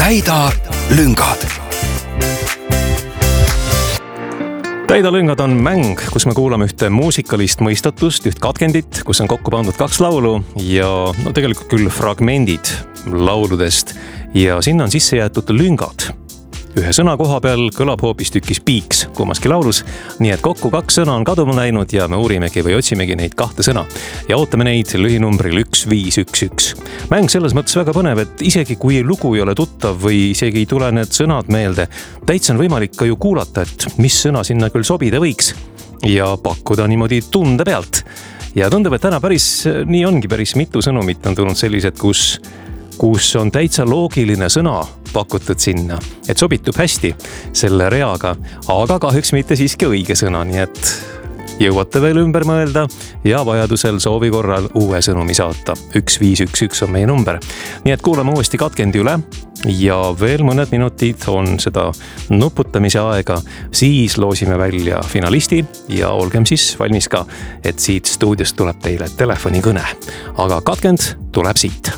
Täida lüngad. Täida lüngad on mäng, kus me kuulame ühte muusikalist mõistatust, üht katkendit, kus on kokku pandud 2 laulu ja tegelikult küll fragmendid lauludest ja sinna on sisse jäetud lüngad. Ühe sõna koha peal kõlab hoopistükkis piiks kummaski laulus, nii et kokku 2 sõna on kaduma läinud ja me uurimegi või otsimegi neid 2 sõna ja ootame neid lühinumbril 1511. Mäng selles mõttes väga põnev, et isegi kui lugu ei ole tuttav või isegi ei tule need sõnad meelde, täitsa on võimalik ka ju kuulata, et mis sõna sinna küll sobida võiks ja pakkuda niimoodi tunde pealt. Ja tundub, et täna nii ongi päris mitu sõnumit on tulnud sellised, kus on täitsa loogiline sõna pakutud sinna, et sobitub hästi selle reaga, aga kahjuks mitte siiski õige sõna, nii et jõuate veel ümber mõelda ja vajadusel soovi korral uue sõnumi saata. 1511 on meie number. Nii et kuulame uuesti katkendi üle ja veel mõned minutid on seda nuputamise aega, siis loosime välja finalisti ja olgem siis valmis ka, et siit stuudiost tuleb teile telefonikõne. Aga katkend tuleb siit.